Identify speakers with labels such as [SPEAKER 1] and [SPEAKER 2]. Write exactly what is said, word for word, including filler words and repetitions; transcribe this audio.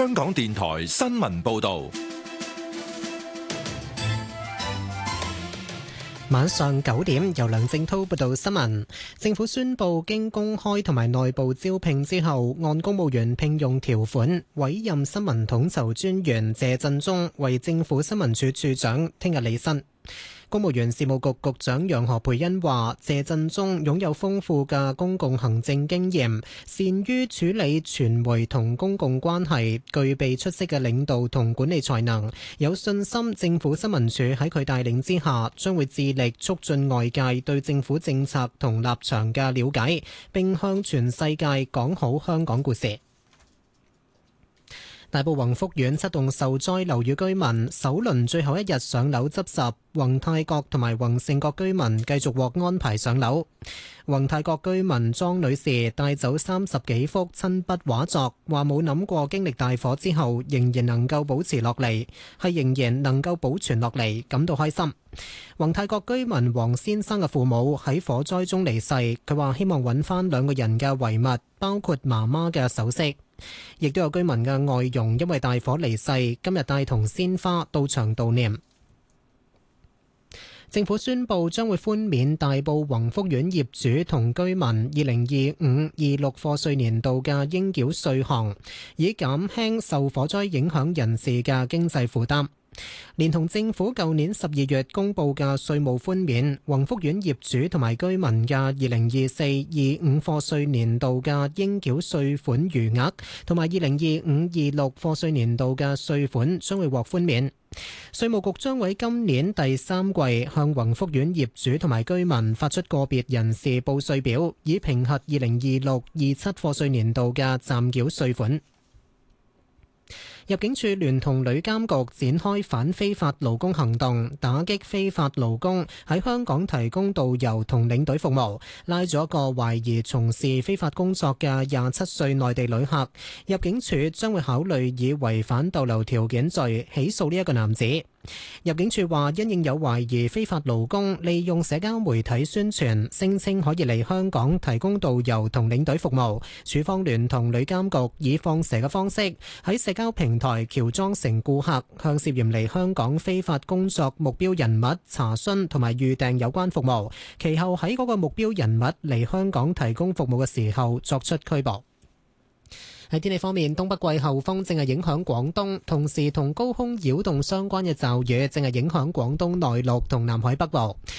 [SPEAKER 1] 香港電台新聞報道。
[SPEAKER 2] 晚上九點，由梁正濤報道新聞。政府宣布，經公開同埋內部招聘之後，按公務員聘用條款委任新聞統籌專員謝振中為政府新聞處處長，聽日履新。公務員事務局局長楊何蓓茵話：謝振中擁有豐富嘅公共行政經驗，善於處理傳媒同公共關係，具備出色嘅領導同管理才能，有信心政府新聞處喺佢帶領之下，將會致力促進外界對政府政策同立場嘅了解，並向全世界講好香港故事。大埔宏福苑七棟受災樓宇居民首輪最後一日上樓執拾，宏泰閣同埋宏盛閣居民繼續獲安排上樓。宏泰閣居民莊女士帶走三十幾幅親筆畫作，話冇諗過經歷大火之後仍然能夠保持落嚟，係仍然能夠保存落嚟，感到開心。宏泰閣居民黃先生嘅父母喺火災中離世，佢話希望揾翻兩個人嘅遺物，包括媽媽嘅首飾。亦都有居民嘅外傭因為大火離世，今日帶同鮮花到場悼念。政府宣布將會寬免大埔宏福苑業主同居民二零二五二六課稅年度嘅應繳稅項，以減輕受火災影響人士嘅經濟負擔。連同政府舊年十二月公布嘅稅務寬免，宏福苑業主同埋居民嘅二零二四二五課稅年度嘅應繳稅款餘額，同埋二零二五二六課稅年度嘅稅款將會獲寬免。稅務局將會喺今年第三季向宏福苑業主同埋居民發出個別人士報稅表，以評核二零二六二七課稅年度嘅暫繳稅款。入境處聯同旅監局展開反非法勞工行動，打擊非法勞工喺香港提供導遊同領隊服務，拉咗一個懷疑從事非法工作嘅廿七歲內地旅客。入境處將會考慮以違反逗留條件罪起訴呢一個男子。入境處話，因應有懷疑非法勞工利用社交媒體宣傳，聲稱可以嚟香港提供導遊同領隊服務，處方聯同旅監局以放蛇嘅方式喺社交平台喬裝成顧客，向涉嫌嚟香港非法工作目標人物查詢同埋預訂有關服務，其後喺嗰個目標人物嚟香港提供服務嘅時候作出拘捕。喺天氣方面，東北季候風正係影響廣東，同時同高空擾動相關嘅驟雨正係影響廣東內陸同南海北部。